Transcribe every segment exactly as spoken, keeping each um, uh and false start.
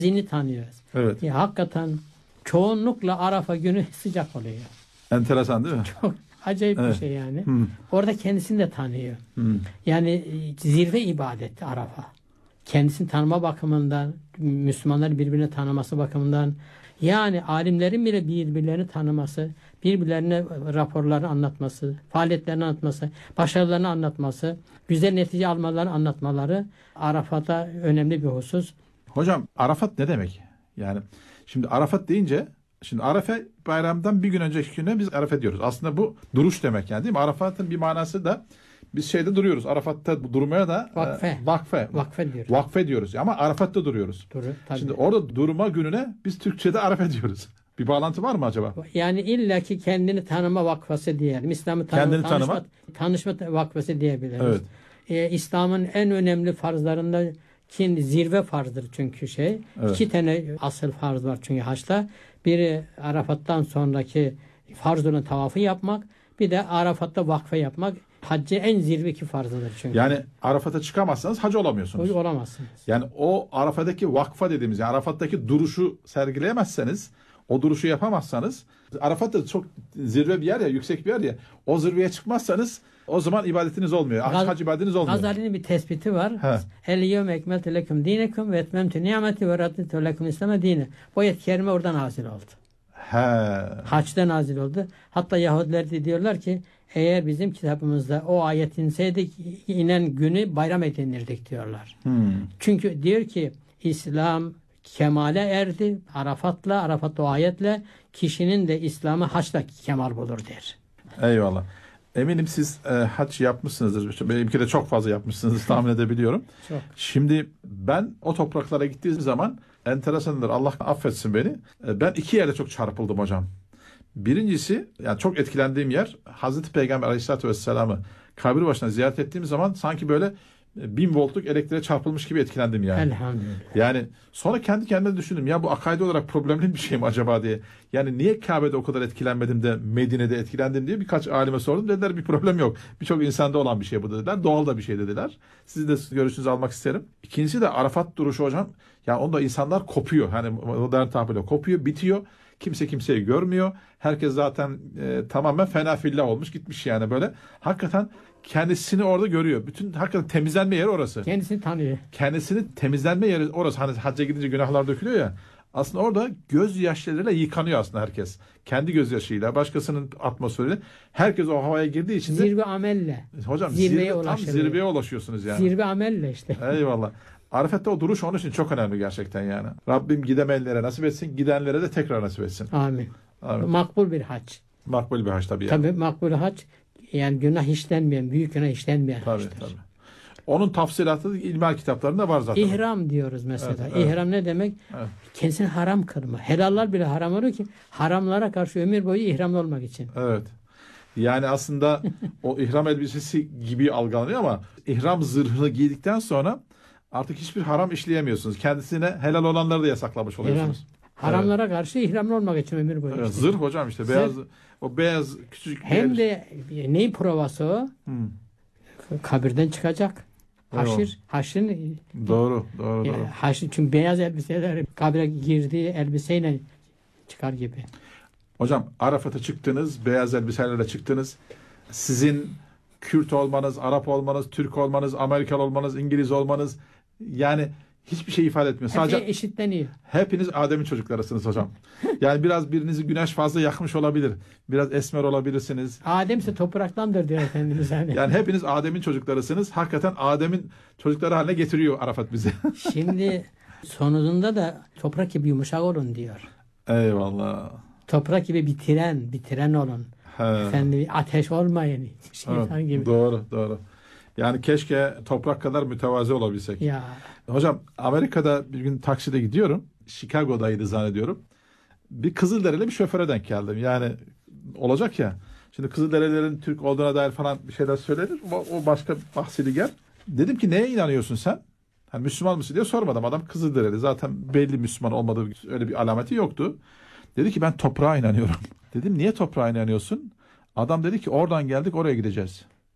Zini tanıyoruz. Evet. Ya, hakikaten çoğunlukla Arafa günü sıcak oluyor. Enteresan değil mi? Çok acayip Evet. bir şey yani. Hmm. Orada kendisini de tanıyor. Hmm. Yani e, zirve ibadeti Arafa. Kendisini tanıma bakımından, Müslümanların birbirini tanıması bakımından, yani alimlerin bile birbirlerini tanıması, birbirlerine raporlarını anlatması, faaliyetlerini anlatması, başarılarını anlatması, güzel netice almalarını anlatmaları Arafat'a önemli bir husus. Hocam Arafat ne demek? Yani şimdi Arafat deyince, şimdi Arafa bayramdan bir gün önceki güne biz Arafa diyoruz. Aslında bu duruş demek yani, değil mi? Arafat'ın bir manası da biz şeyde duruyoruz. Arafat'ta durmaya da Vakfe. E, vakfe. Vakfe diyoruz. Vakfe diyoruz. Ama Arafat'ta duruyoruz. Duru, tabii. Şimdi orada durma gününe biz Türkçe'de Arafa diyoruz. Bir bağlantı var mı acaba? Yani illaki kendini tanıma vakfası diyelim. İslam'ı tanıma, Kendini tanışma, tanıma. tanışma vakfası diyebiliriz. Evet. Ee, İslam'ın en önemli farzlarında ki zirve farzdır çünkü şey. Evet. İki tane asıl farz var çünkü haçta. Biri Arafat'tan sonraki farz olan tavafı yapmak. Bir de Arafat'ta vakfe yapmak. Haccı en zirve iki farzıdır çünkü. Yani Arafat'a çıkamazsanız hacı olamıyorsunuz. O olamazsınız. Yani o Arafat'taki vakfa dediğimiz, yani Arafat'taki duruşu sergileyemezseniz, o duruşu yapamazsanız, Arafat da çok zirve bir yer ya, yüksek bir yer ya, o zirveye çıkmazsanız o zaman ibadetiniz olmuyor. Gaz, hac ibadetiniz olmuyor. Gazali'nin bir tespiti var. He. El yevme ekmeltu lekum dinekum ve etmemtu nimeti ve raditu lekum İslam'e dine. Bu ayet-i kerime oradan nazil oldu. He. Haç'ta nazil oldu. Hatta Yahudiler de diyorlar ki eğer bizim kitabımızda o ayet inseydi inen günü bayram edinirdik diyorlar. Hmm. Çünkü diyor ki İslam kemale erdi. Arafat'la, Arafat'ta o ayetle kişinin de İslam'ı haçla kemal bulur der. Eyvallah. Eminim siz e, hac yapmışsınızdır. Benimki de çok fazla yapmışsınızdır tahmin edebiliyorum. Çok. Şimdi ben o topraklara gittiğim zaman enteresandır. Allah affetsin beni. E, ben iki yerde çok çarpıldım hocam. Birincisi, yani çok etkilendiğim yer, Hazreti Peygamber Aleyhisselatü Vesselam'ı kabir başına ziyaret ettiğim zaman sanki böyle bin voltluk elektriğe çarpılmış gibi etkilendim yani. Elhamdülillah. Yani sonra kendi kendime düşündüm, ya bu akaidi olarak problemli bir şey mi acaba diye. Yani niye Kabe'de o kadar etkilenmedim de Medine'de etkilendim diye birkaç alime sordum. Dediler bir problem yok. Birçok insanda olan bir şey bu dediler. Doğal da bir şey dediler. Sizi de görüşünüzü almak isterim. İkincisi de Arafat duruşu hocam. Ya onda insanlar kopuyor. Hani modern tabirle kopuyor, bitiyor. Kimse kimseyi görmüyor. Herkes zaten e, tamamen fena fillah olmuş gitmiş yani böyle. Hakikaten kendisini orada görüyor. Bütün hakikaten temizlenme yeri orası. Kendisini tanıyor. Kendisini temizlenme yeri orası. Hani hacca gidince günahlar dökülüyor ya. Aslında orada gözyaşlarıyla yıkanıyor aslında herkes. Kendi gözyaşıyla, başkasının atmosferiyle. Herkes o havaya girdiği için de... Zirve amelle. Hocam Zirveye zirve, tam zirveye ulaşıyorsunuz yani. Zirve amelle işte. Eyvallah. Arafat'ta o duruş onun için çok önemli gerçekten yani. Rabbim gidemeyenlere nasip etsin, gidenlere de tekrar nasip etsin. Amin. Amin. Makbul bir hac. Makbul bir hac tabii yani. Tabii makbul hac yani günah işlenmeyen, büyük günah işlenmeyen Tabii, haçtır. tabii. Onun tafsilatı ilmihal kitaplarında var zaten. İhram diyoruz mesela. Evet, evet. İhram ne demek? Evet. Kendisini haram kılma. Helallar bile haram olur ki haramlara karşı ömür boyu ihramlı olmak için. Evet. Yani aslında o ihram elbisesi gibi algılanıyor ama ihram zırhını giydikten sonra artık hiçbir haram işleyemiyorsunuz. Kendisine helal olanları da yasaklamış oluyorsunuz. İhram. Haramlara evet. karşı ihramlı olmak için ömür boyu. Evet, işte. zırh hocam işte Zırh. beyaz, o beyaz küçücük Hem bir de neyin provası o? Hmm. Kabirden çıkacak. Haşir, haşrin doğru, doğru, doğru. Haşir çünkü beyaz elbiseler kabire girdiği elbiseyle çıkar gibi. Hocam Arafat'a çıktınız, beyaz elbiselerle çıktınız. Sizin Kürt olmanız, Arap olmanız, Türk olmanız, Amerikalı olmanız, İngiliz olmanız yani hiçbir şey ifade etmiyor. Sadece Sadece eşitleniyor. hepiniz Adem'in çocuklarısınız hocam. Yani biraz birinizi güneş fazla yakmış olabilir. Biraz esmer olabilirsiniz. Adem ise topraktandır diyor Efendimiz. Yani. Yani hepiniz Adem'in çocuklarısınız. Hakikaten Adem'in çocukları haline getiriyor Arafat bizi. Şimdi sonunda da toprak gibi yumuşak olun diyor. Eyvallah. Toprak gibi bitiren, bitiren olun. He. Efendim ateş olmayın. Şeytan Evet, gibi. doğru, doğru. Yani keşke toprak kadar mütevazi olabilsek. Ya. Hocam Amerika'da bir gün takside gidiyorum. Chicago'daydı zannediyorum. Bir Kızılderili bir şoföre denk geldim. Yani olacak ya. Şimdi Kızılderililerin Türk olduğuna dair falan bir şeyler söylenir. O, o başka bahsedi gel. Dedim ki neye inanıyorsun sen? Hani Müslüman mısın diye sormadım. Adam Kızılderili. Zaten belli Müslüman olmadığı öyle bir alameti yoktu. Dedi ki ben toprağa inanıyorum. Dedim niye toprağa inanıyorsun? Adam dedi ki oradan geldik oraya gideceğiz.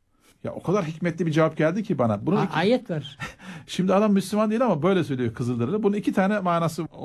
Ya o kadar hikmetli bir cevap geldi ki bana. Bunun A- iki- ayet var. Şimdi adam Müslüman değil ama böyle söylüyor Kızılderili. Bunun iki tane manası